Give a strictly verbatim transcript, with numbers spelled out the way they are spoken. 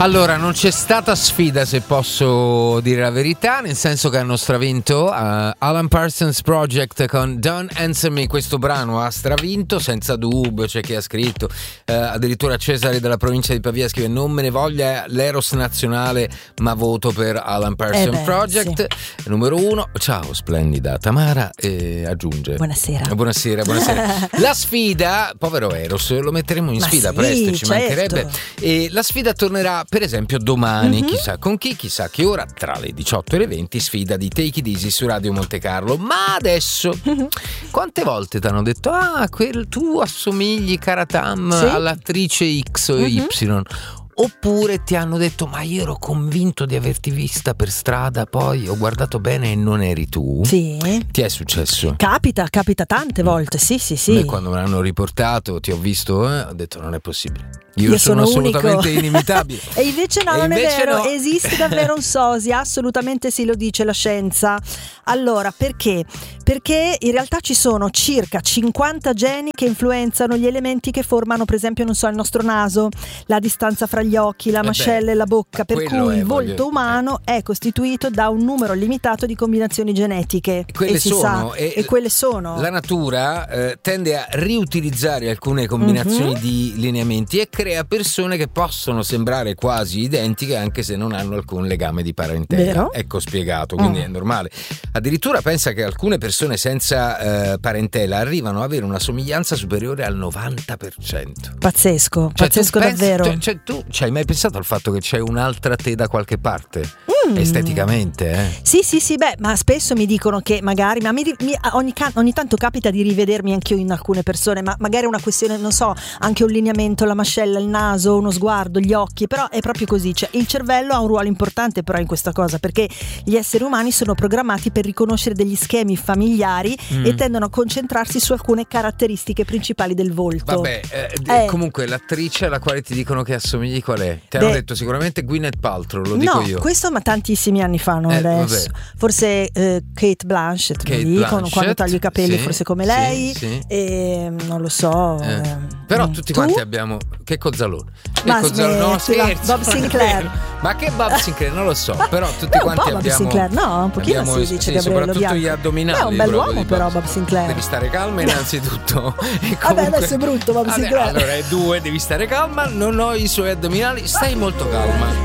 Allora, non c'è stata sfida, se posso dire la verità, nel senso che hanno stravinto uh, Alan Parsons Project con Don't Answer Me. Questo brano ha stravinto senza dubbio. C'è chi ha scritto, uh, addirittura Cesare della provincia di Pavia scrive: non me ne voglia l'Eros nazionale, ma voto per Alan Parsons eh beh, Project, sì. Numero uno. Ciao splendida Tamara, e aggiunge: buonasera. Buonasera, buonasera. La sfida, povero Eros, lo metteremo in ma sfida sì, presto, ci certo. mancherebbe. E la sfida tornerà per esempio domani, mm-hmm. chissà con chi, chissà che ora, tra le diciotto e le venti, sfida di Take It Easy su Radio Monte Carlo. Ma adesso, mm-hmm. quante volte ti hanno detto: ah, quel, tu assomigli Caratam sì. all'attrice X o mm-hmm. Y? Oppure ti hanno detto: ma io ero convinto di averti vista per strada, poi ho guardato bene e non eri tu? Sì. Ti è successo? Capita, capita tante volte, sì, sì, sì. E quando me l'hanno riportato, ti ho visto, eh, ho detto: non è possibile. Io, Io sono, sono assolutamente unico. Inimitabile. E invece no, e non invece è vero, no. Esiste davvero un sosia, assolutamente sì, lo dice la scienza. Allora, perché? Perché in realtà ci sono circa cinquanta geni che influenzano gli elementi che formano, per esempio, non so, il nostro naso, la distanza fra gli occhi, la eh mascella beh, e la bocca, per cui è, il volto voglio... umano eh. è costituito da un numero limitato di combinazioni genetiche. Quelle e si sono, sa, e, e quelle sono. La natura eh, tende a riutilizzare alcune combinazioni mm-hmm. di lineamenti e crea persone che possono sembrare quasi identiche anche se non hanno alcun legame di parentela. Vero? Ecco spiegato, quindi mm. è normale. Addirittura pensa che alcune persone senza eh, parentela arrivano ad avere una somiglianza superiore al novanta per cento. Pazzesco, cioè, pazzesco pensi, davvero. Cioè, cioè, tu ci hai mai pensato al fatto che c'è un'altra te da qualche parte? Mm. Esteticamente, eh? Sì, sì, sì, beh, ma spesso mi dicono che magari, ma mi, mi, ogni, ogni tanto capita di rivedermi anch'io in alcune persone, ma magari è una questione, non so, anche un lineamento, la mascella, il naso, uno sguardo, gli occhi, però è proprio così, cioè il cervello ha un ruolo importante però in questa cosa, perché gli esseri umani sono programmati per riconoscere degli schemi familiari mm. e tendono a concentrarsi su alcune caratteristiche principali del volto. Vabbè, eh, eh. comunque l'attrice alla quale ti dicono che assomigli qual è? Ti hanno Beh, detto sicuramente Gwyneth Paltrow, lo dico no, io. Questo ma tantissimi anni fa, non eh, adesso. Vabbè. Forse eh, Kate Blanchett, Kate mi dicono, Blanchett, quando taglio i capelli, sì, forse come lei, sì, sì. E, non lo so. Eh. Eh. Però tutti tu? quanti abbiamo che Cozzalone. Che Ma Cozzalone, no, scherzo. Bob Sinclair. Ma che Bob Sinclair? Non lo so, però tutti no, quanti un po' abbiamo. Bob Sinclair, no, un pochino abbiamo, si dice sì, Gabriello soprattutto Bianco. gli addominali. È un bell'uomo però Bob Sinclair. Devi stare calma innanzitutto. E comunque, vabbè, adesso è brutto Bob Sinclair. Allora è due, devi stare calma, non ho i suoi addominali, stai molto calma.